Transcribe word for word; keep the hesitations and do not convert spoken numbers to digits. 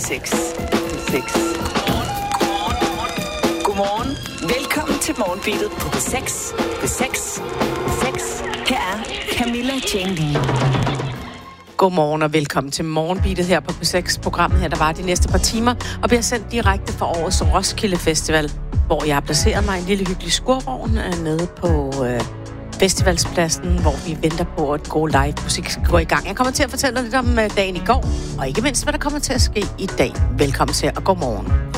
seks. seks. Godmorgen. Velkommen til Morgenbeatet på P seks. P seks. seks. Her er Camilla Jane Lea. Godmorgen og velkommen til Morgenbeatet her på P seks-programmet her, der var de næste par timer, og bliver sendt direkte fra årets Roskilde Festival, hvor jeg har placeret mig i en lille hyggelig skurvogn nede på øh, festivalspladsen, hvor vi venter på at gå live musik skal gå i gang. Jeg kommer til at fortælle lidt om øh, dagen i går, og ikke mindst, hvad der kommer til at ske i dag. Velkommen til, og godmorgen.